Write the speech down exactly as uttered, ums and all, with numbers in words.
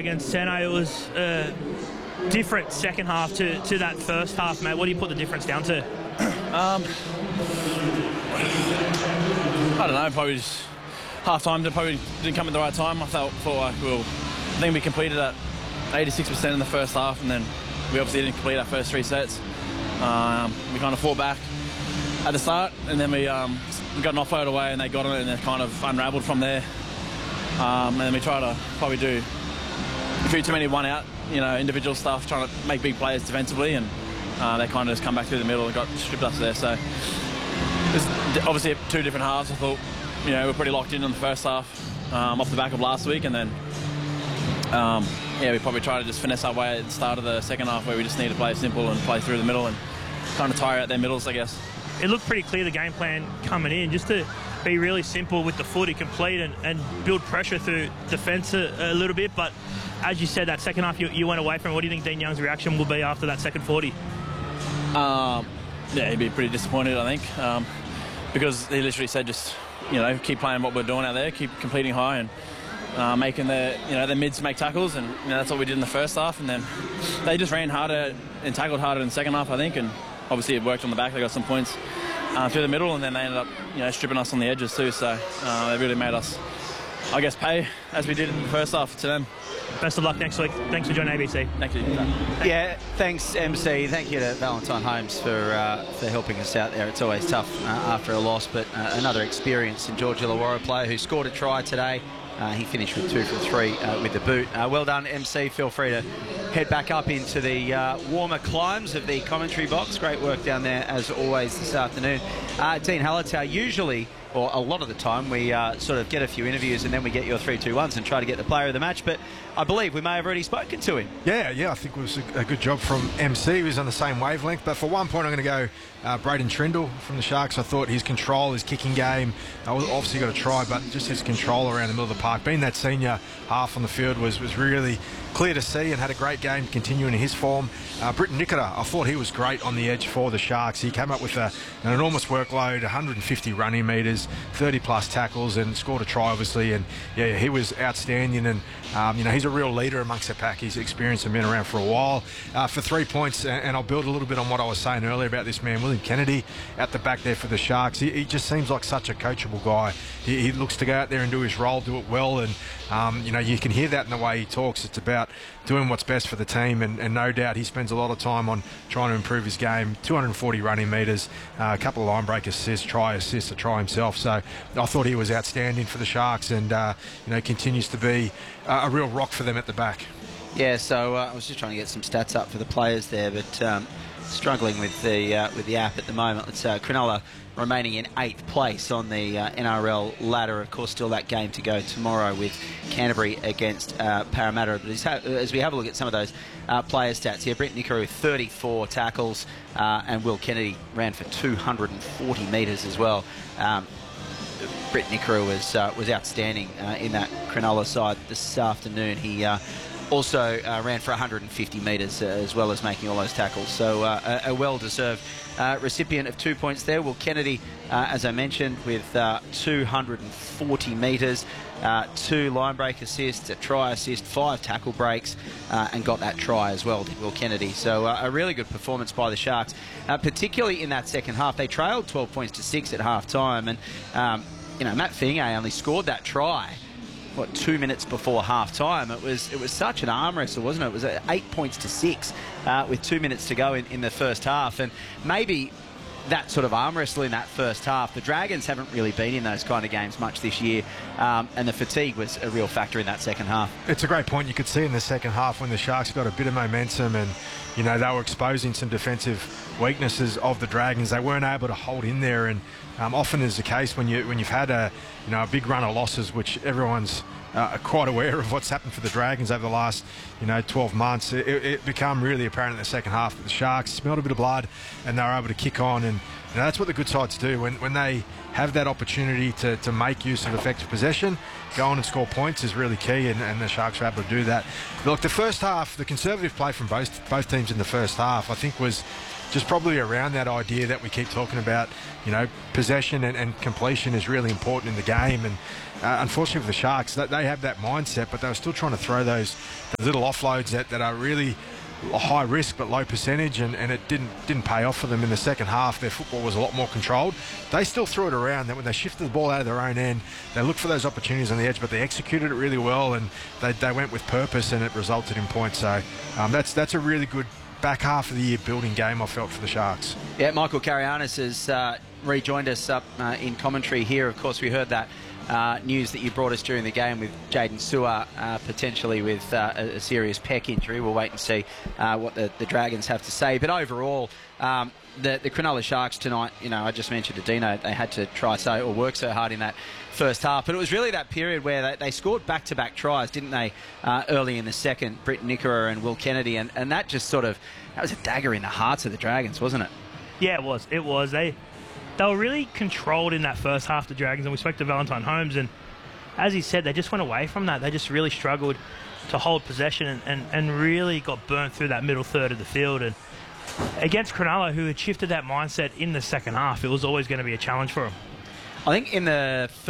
against Senna. It was a different second half to, to that first half, mate. What do you put the difference down to? Um, I don't know, probably just half-time probably didn't come at the right time. I felt, felt like we were, I think we completed at eighty-six percent in the first half, and then we obviously didn't complete our first three sets. Um, we kind of fought back at the start, and then we, um, we got an offload away, and they got it, and it kind of unravelled from there. Um, and then we tried to probably do a few too many one-out, you know, individual stuff, trying to make big plays defensively, and uh, they kind of just come back through the middle and got stripped us there. So it's obviously two different halves. I thought, you know, we're pretty locked in on the first half um, off the back of last week, and then um, yeah, we probably tried to just finesse our way at the start of the second half, where we just need to play simple and play through the middle and kind of tire out their middles, I guess. It looked pretty clear, the game plan coming in, just to be really simple with the footy, complete and, and build pressure through defence a, a little bit. But as you said, that second half you, you went away from it. What do you think Dean Young's reaction will be after that second forty? Um, yeah, he'd be pretty disappointed, I think, um, because he literally said just, you know, keep playing what we're doing out there, keep completing high and uh, making the, you know, the mids make tackles, and you know, that's what we did in the first half. And then they just ran harder and tackled harder in the second half, I think, and obviously it worked on the back. They got some points uh, through the middle, and then they ended up, you know, stripping us on the edges too. So uh, they really made us, I guess, pay as we did in the first half to them. Best of luck next week. Thanks for joining A B C. Thank you. Yeah, thanks, M C. Thank you to Valentine Holmes for uh, for helping us out there. It's always tough uh, after a loss, but uh, another experience in George Illawarra player who scored a try today. Uh, he finished with two for three uh, with the boot. Uh, well done, M C. Feel free to head back up into the uh, warmer climes of the commentary box. Great work down there, as always, this afternoon. Uh, Dean Hallertau, usually, or a lot of the time, we uh, sort of get a few interviews and then we get your three two ones and try to get the player of the match, but I believe we may have already spoken to him. Yeah, yeah, I think it was a, a good job from M C. He was on the same wavelength, but for one point I'm going to go uh, Braden Trindle from the Sharks. I thought his control, his kicking game, uh, obviously got to try, but just his control around the middle of the park, being that senior half on the field was, was really clear to see, and had a great game continuing in his form. Uh, Britton Nikita, I thought he was great on the edge for the Sharks. He came up with a, an enormous workload, one hundred fifty running metres, thirty plus tackles, and scored a try, obviously. And yeah, he was outstanding, and um, you know, he's a real leader amongst the pack. He's experienced and been around for a while. Uh, for three points, and, and I'll build a little bit on what I was saying earlier about this man, William Kennedy, at the back there for the Sharks. He, he just seems like such a coachable guy. He, he looks to go out there and do his role, do it well, and um, you know, you can hear that in the way he talks. It's about doing what's best for the team, and, and no doubt he spends a lot of time on trying to improve his game. two hundred forty running metres, uh, a couple of line break assists, try assists, a try himself. So I thought he was outstanding for the Sharks, and uh, you know, continues to be uh, a real rock for them at the back. Yeah, so uh, I was just trying to get some stats up for the players there, but um, struggling with the uh, with the app at the moment. It's uh, Cronulla remaining in eighth place on the uh, N R L ladder. Of course, still that game to go tomorrow with Canterbury against uh, Parramatta. But as, ha as we have a look at some of those uh, player stats here, Brent Nicker with thirty-four tackles, uh, and Will Kennedy ran for two hundred forty metres as well. Um, Brett Nicker was uh, was outstanding uh, in that Cronulla side this afternoon. He uh, also uh, ran for one hundred fifty metres uh, as well as making all those tackles. So uh, a, a well-deserved uh, recipient of two points there. Will Kennedy, uh, as I mentioned, with uh, two hundred forty metres, uh, two line break assists, a try assist, five tackle breaks, uh, and got that try as well, did Will Kennedy. So uh, a really good performance by the Sharks, uh, particularly in that second half. They trailed twelve points to six at half-time, and um, you know, Matt Fingay only scored that try, what, two minutes before half-time. It was it was such an arm wrestle, wasn't it? It was uh, eight points to six uh, with two minutes to go in, in the first half. And maybe that sort of arm wrestle in that first half, the Dragons haven't really been in those kind of games much this year, um, and the fatigue was a real factor in that second half. It's a great point. You could see in the second half when the Sharks got a bit of momentum, and you know, they were exposing some defensive weaknesses of the Dragons. They weren't able to hold in there, and um, often is the case when you when you've had a you know a big run of losses, which everyone's uh, quite aware of what's happened for the Dragons over the last you know twelve months. It, it became really apparent in the second half that the Sharks smelled a bit of blood, and they were able to kick on and You know, that's what the good sides do. When when they have that opportunity to, to make use of effective possession, go on and score points is really key, and, and the Sharks were able to do that. Look, the first half, the conservative play from both both teams in the first half, I think was just probably around that idea that we keep talking about. You know, possession and, and completion is really important in the game, and uh, unfortunately for the Sharks, that they have that mindset, but they were still trying to throw those, those little offloads that, that are really high risk but low percentage, and, and it didn't didn't pay off for them in the second half. Their football was a lot more controlled. They still threw it around. That when they shifted the ball out of their own end, they looked for those opportunities on the edge, but they executed it really well, and they, they went with purpose, and it resulted in points. So um, that's that's a really good back half of the year building game, I felt, for the Sharks. Yeah, Michael Karayanis has uh, rejoined us up uh, in commentary here. Of course, we heard that Uh, news that you brought us during the game with Jaden Sewer uh, potentially with uh, a, a serious pec injury. We'll wait and see uh, what the, the Dragons have to say. But overall, um, the, the Cronulla Sharks tonight, you know, I just mentioned to Dino, they had to try so or work so hard in that first half. But it was really that period where they, they scored back-to-back tries, didn't they, uh, early in the second, Britt Nikora and Will Kennedy. And, and that just sort of, that was a dagger in the hearts of the Dragons, wasn't it? Yeah, it was. It was. They... They were really controlled in that first half, the Dragons, and we spoke to Valentine Holmes, and as he said, they just went away from that. They just really struggled to hold possession and, and, and really got burnt through that middle third of the field. And against Cronulla, who had shifted that mindset in the second half, it was always going to be a challenge for them. I think in the